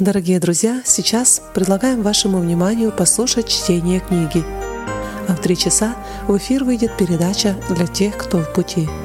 Дорогие друзья, сейчас предлагаем вашему вниманию послушать чтение книги. А в 3 часа в эфир выйдет передача для тех, кто в пути.